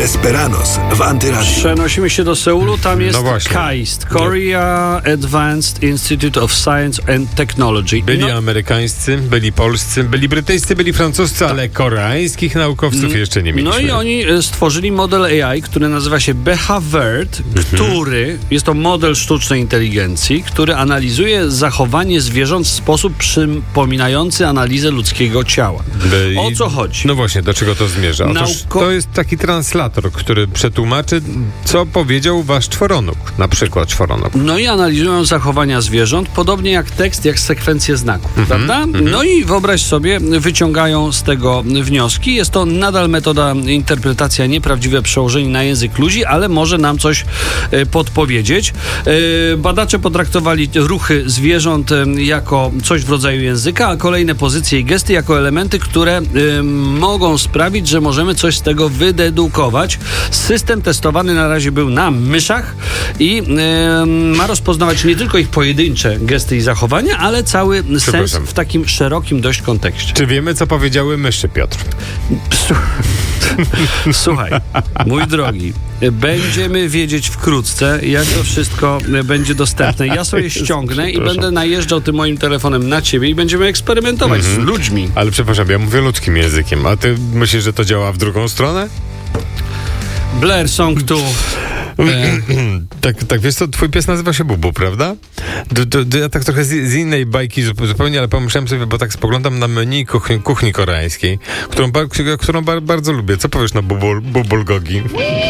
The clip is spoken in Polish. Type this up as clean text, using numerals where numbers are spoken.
Desperados w Antyradiu. Przenosimy się do Seulu, tam jest KAIST, Korea Advanced Institute of Science and Technology. Byli amerykańscy, byli polscy, byli brytyjscy, byli francuscy, ale koreańskich naukowców jeszcze nie mieliśmy. No i oni stworzyli model AI, który nazywa się BEHA-VERT, który jest to model sztucznej inteligencji, który analizuje zachowanie zwierząt w sposób przypominający analizę ludzkiego ciała. O co chodzi? No właśnie, do czego to zmierza? Otóż to jest taki translator, który przetłumaczy, co powiedział wasz czworonóg, na przykład czworonóg. No i analizują zachowania zwierząt, podobnie jak tekst, jak sekwencję znaków, prawda? No i wyobraź sobie, wyciągają z tego wnioski. Jest to nadal metoda interpretacja, nieprawdziwe przełożenie na język ludzi, ale może nam coś podpowiedzieć. Badacze potraktowali ruchy zwierząt jako coś w rodzaju języka, a kolejne pozycje i gesty jako elementy, które mogą sprawić, że możemy coś z tego wydedukować. System testowany na razie był na myszach i ma rozpoznawać nie tylko ich pojedyncze gesty i zachowania, ale cały sens w takim szerokim dość kontekście. Czy wiemy, co powiedziały myszy, Piotr? Słuchaj, mój drogi, będziemy wiedzieć wkrótce, jak to wszystko będzie dostępne. Ja sobie ściągnę i będę najeżdżał tym moim telefonem na ciebie i będziemy eksperymentować z ludźmi. Ale przepraszam, ja mówię ludzkim językiem, a ty myślisz, że to działa w drugą stronę? Blair Song 2. Tak, wiesz co, twój pies nazywa się Bubu, prawda? Ja tak trochę z innej bajki zupełnie, ale pomyślałem sobie, bo tak spoglądam na menu kuchni koreańskiej, którą bardzo lubię. Co powiesz na bubulgogi?